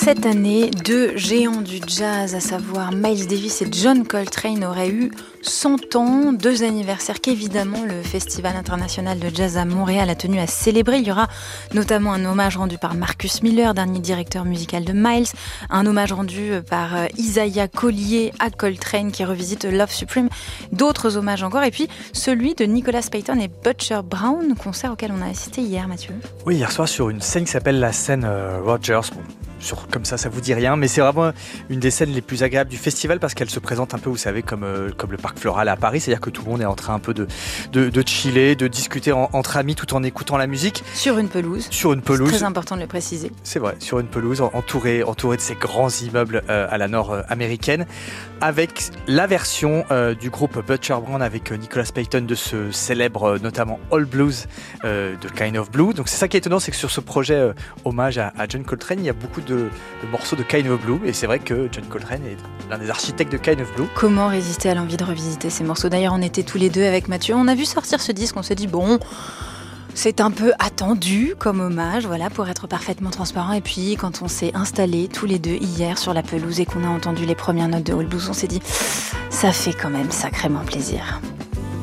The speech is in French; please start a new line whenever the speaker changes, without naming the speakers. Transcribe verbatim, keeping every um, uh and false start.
Cette année, deux géants du jazz, à savoir Miles Davis et John Coltrane, auraient eu cent ans, deux anniversaires qu'évidemment le Festival international de jazz à Montréal a tenu à célébrer. Il y aura notamment un hommage rendu par Marcus Miller, dernier directeur musical de Miles, un hommage rendu par Isaiah Collier à Coltrane qui revisite Love Supreme, d'autres hommages encore, et puis celui de Nicholas Payton et Butcher Brown, concert auquel on a assisté hier, Mathieu.
Oui, hier soir sur une scène qui s'appelle la scène euh, Rogers. Bon. Sur, comme ça, ça vous dit rien, mais c'est vraiment une des scènes les plus agréables du festival parce qu'elle se présente un peu, vous savez, comme, euh, comme le parc floral à Paris, c'est-à-dire que tout le monde est en train un peu de, de, de chiller, de discuter en, entre amis tout en écoutant la musique.
Sur une pelouse.
Sur une pelouse.
C'est très important de le préciser.
C'est vrai, sur une pelouse entourée, entourée de ces grands immeubles euh, à la nord-américaine, avec la version euh, du groupe Butcher Brown avec euh, Nicholas Payton de ce célèbre, euh, notamment All Blues euh, de Kind of Blue. Donc c'est ça qui est étonnant, c'est que sur ce projet euh, hommage à, à John Coltrane, il y a beaucoup de De, de morceaux de Kind of Blue, et c'est vrai que John Coltrane est l'un des architectes de Kind of Blue.
Comment résister à l'envie de revisiter ces morceaux? D'ailleurs, on était tous les deux avec Mathieu, on a vu sortir ce disque, on s'est dit bon, c'est un peu attendu comme hommage, voilà, pour être parfaitement transparent. Et puis quand on s'est installés tous les deux hier sur la pelouse et qu'on a entendu les premières notes de All Blues, on s'est dit ça fait quand même sacrément plaisir.